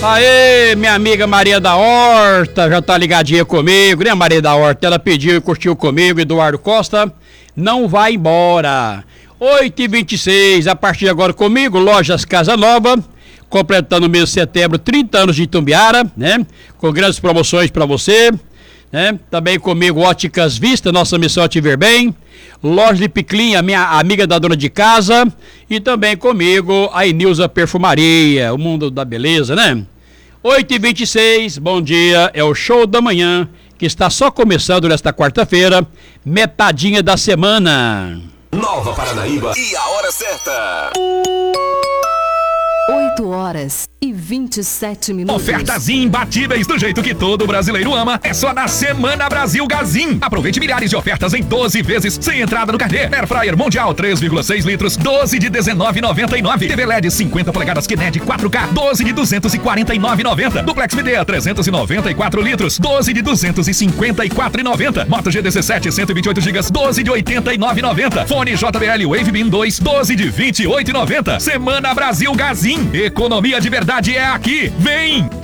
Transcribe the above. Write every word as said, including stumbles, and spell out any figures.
Aê, minha amiga Maria da Horta, já tá ligadinha comigo, né, Maria da Horta? Ela pediu e curtiu comigo, Eduardo Costa, não vai embora. oito e vinte e seis, a partir de agora comigo, Lojas Casa Nova, completando o mês de setembro, trinta anos de Itumbiara, né? Com grandes promoções para você, né? Também comigo, Óticas Vista, nossa missão é te ver bem. Loja de Piclinha, minha amiga da dona de casa. E também comigo, a Inilza Perfumaria, o mundo da beleza, né? oito e vinte e seis, bom dia, é o Show da Manhã, que está só começando nesta quarta-feira, metadinha da semana. Nova Paranaíba e a hora certa. oito horas e vinte e sete minutos. Ofertas imbatíveis do jeito que todo brasileiro ama. É só na Semana Brasil Gazin. Aproveite milhares de ofertas em doze vezes sem entrada no carnê. Air Fryer Mundial três vírgula seis litros, doze de dezenove reais e noventa e nove centavos. T V L E D cinquenta polegadas Kinect quatro K, doze de duzentos e quarenta e nove reais e noventa centavos. Duplex V D A trezentos e noventa e quatro litros, doze de duzentos e cinquenta e quatro reais e noventa centavos. Moto G dezessete cento e vinte e oito gigas, doze de oitenta e nove reais e noventa centavos. Fone J B L Wave Beam dois, doze de vinte e oito reais e noventa centavos. Semana Brasil Gazin. Economia de verdade é aqui. Vem!